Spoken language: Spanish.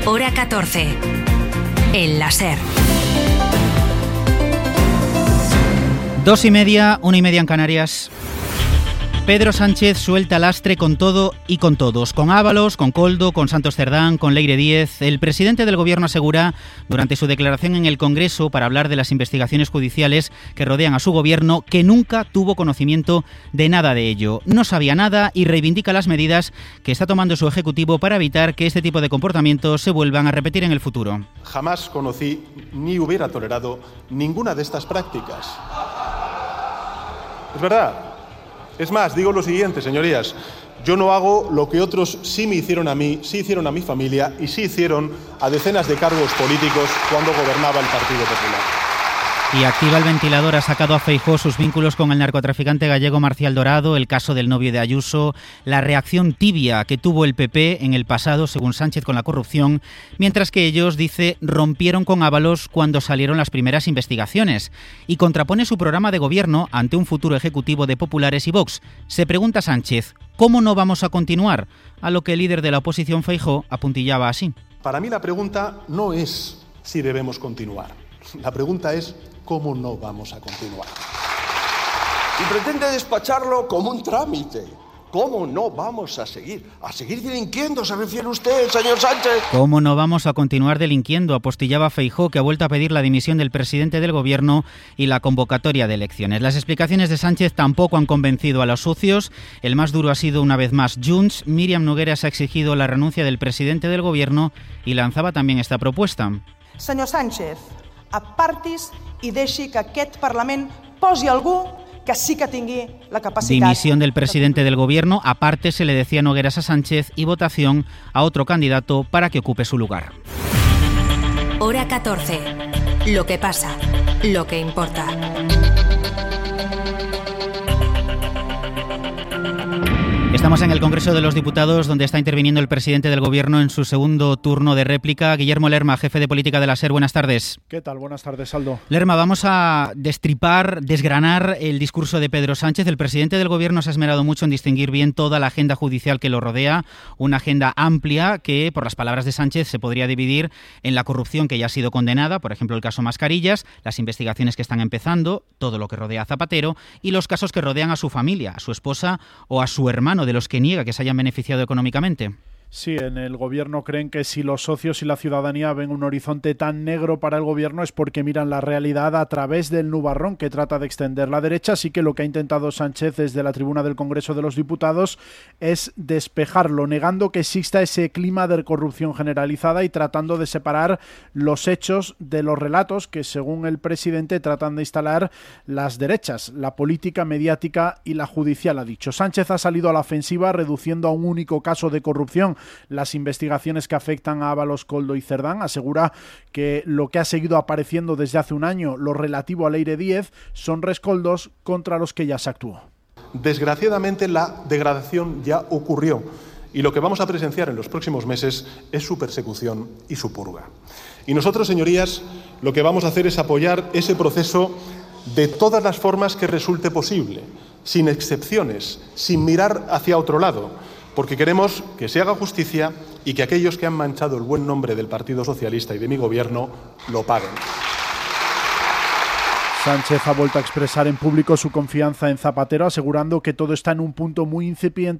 Hora 14. El láser. 2:30, 1:30 en Canarias. Pedro Sánchez suelta lastre con todo y con todos, con Ábalos, con Koldo, con Santos Cerdán, con Leire Díez. El presidente del Gobierno asegura, durante su declaración en el Congreso para hablar de las investigaciones judiciales que rodean a su gobierno, que nunca tuvo conocimiento de nada de ello. No sabía nada y reivindica las medidas que está tomando su Ejecutivo para evitar que este tipo de comportamientos se vuelvan a repetir en el futuro. Jamás conocí ni hubiera tolerado ninguna de estas prácticas. Es verdad. Es más, digo lo siguiente, señorías, yo no hago lo que otros sí me hicieron a mí, sí hicieron a mi familia y sí hicieron a decenas de cargos políticos cuando gobernaba el Partido Popular. Y activa el ventilador, ha sacado a Feijóo sus vínculos con el narcotraficante gallego Marcial Dorado, el caso del novio de Ayuso, la reacción tibia que tuvo el PP en el pasado, según Sánchez, con la corrupción, mientras que ellos, dice, rompieron con Ábalos cuando salieron las primeras investigaciones, y contrapone su programa de gobierno ante un futuro ejecutivo de Populares y Vox. Se pregunta Sánchez, ¿cómo no vamos a continuar? A lo que el líder de la oposición, Feijóo, apuntillaba así. Para mí la pregunta no es si debemos continuar, la pregunta es ¿cómo no vamos a continuar? Y pretende despacharlo como un trámite. ¿Cómo no vamos a seguir? ¿A seguir delinquiendo se refiere usted, señor Sánchez? ¿Cómo no vamos a continuar delinquiendo? Apostillaba Feijóo, que ha vuelto a pedir la dimisión del presidente del Gobierno y la convocatoria de elecciones. Las explicaciones de Sánchez tampoco han convencido a los socios. El más duro ha sido una vez más Junts. Míriam Nogueras ha exigido la renuncia del presidente del Gobierno y lanzaba también esta propuesta. Senyor Sánchez, apartis i deixi que aquest Parlament posi algú que sí que tingui la capacitat. Dimisión del presidente del Gobierno, aparte se le decía Nogueras a Sánchez, y votación a otro candidato para que ocupe su lugar. Hora 14. Lo que pasa, lo que importa. Estamos en el Congreso de los Diputados, donde está interviniendo el presidente del Gobierno en su segundo turno de réplica. Guillermo Lerma, jefe de política de la SER. Buenas tardes. ¿Qué tal? Buenas tardes, Aldo. Lerma, vamos a destripar, desgranar el discurso de Pedro Sánchez. El presidente del Gobierno se ha esmerado mucho en distinguir bien toda la agenda judicial que lo rodea, una agenda amplia que, por las palabras de Sánchez, se podría dividir en la corrupción que ya ha sido condenada, por ejemplo, el caso Mascarillas, las investigaciones que están empezando, todo lo que rodea a Zapatero y los casos que rodean a su familia, a su esposa o a su hermano, de los que niega que se hayan beneficiado económicamente. Sí, en el Gobierno creen que si los socios y la ciudadanía ven un horizonte tan negro para el Gobierno es porque miran la realidad a través del nubarrón que trata de extender la derecha. Así que lo que ha intentado Sánchez desde la tribuna del Congreso de los Diputados es despejarlo, negando que exista ese clima de corrupción generalizada y tratando de separar los hechos de los relatos que, según el presidente, tratan de instalar las derechas, la política, mediática y la judicial, ha dicho. Sánchez ha salido a la ofensiva reduciendo a un único caso de corrupción las investigaciones que afectan a Ábalos, Koldo y Cerdán. Asegura que lo que ha seguido apareciendo desde hace un año, lo relativo a Leire Díez, son rescoldos contra los que ya se actuó. Desgraciadamente la degradación ya ocurrió y lo que vamos a presenciar en los próximos meses es su persecución y su purga. Y nosotros, señorías, lo que vamos a hacer es apoyar ese proceso de todas las formas que resulte posible, sin excepciones, sin mirar hacia otro lado, porque queremos que se haga justicia y que aquellos que han manchado el buen nombre del Partido Socialista y de mi gobierno lo paguen. Sánchez ha vuelto a expresar en público su confianza en Zapatero, asegurando que todo está en un punto muy incipiente